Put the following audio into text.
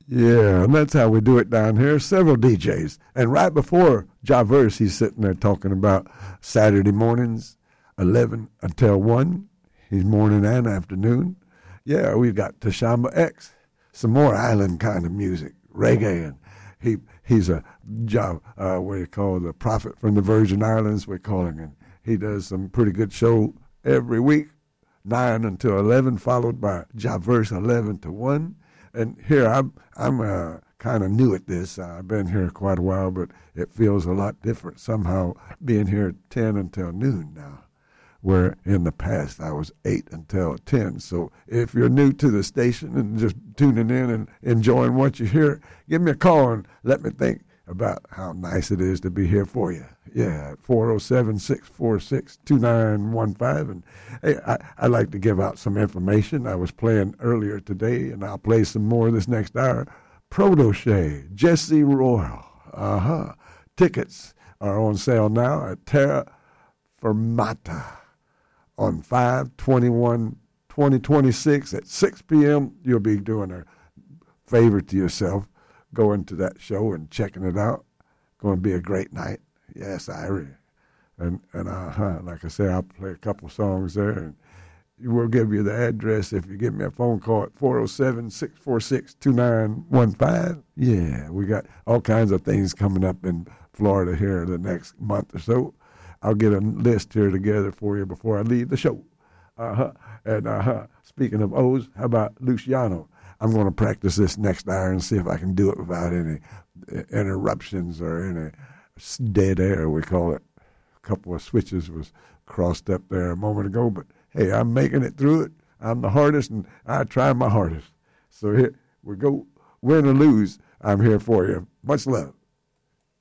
Yeah, and that's how we do it down here. Several DJs. And right before Javerse, he's sitting there talking about Saturday mornings, 11 until 1. He's morning and afternoon. Yeah, we've got Tashamba X, some more island kind of music, reggae. And he's a, what do you call the prophet from the Virgin Islands, we're calling him. He does some pretty good show every week, 9 until 11, followed by Javerse 11 to 1. And here I'm kind of new at this. I've been here quite a while, but it feels a lot different somehow being here at 10 until noon now, where in the past I was 8 until 10. So if you're new to the station and just tuning in and enjoying what you hear, give me a call and let me think about how nice it is to be here for you. Yeah, 407-646-2915. And hey, I like to give out some information. I was playing earlier today, and I'll play some more this next hour. Protoche, Jesse Royal. Tickets are on sale now at Terra Firmata on 5/21/2026 at 6 p.m. You'll be doing a favor to yourself, going to that show and checking it out. Going to be a great night. Yes, Irie. And like I said, I'll play a couple songs there, and we'll give you the address if you give me a phone call at 407-646-2915. Yeah, we got all kinds of things coming up in Florida here the next month or so. I'll get a list here together for you before I leave the show. And speaking of O's, how about Luciano? I'm going to practice this next hour and see if I can do it without any interruptions or any dead air, we call it. A couple of switches was crossed up there a moment ago, but hey, I'm making it through it. I'm the hardest, and I try my hardest. So here we go. Win or lose, I'm here for you. Much love.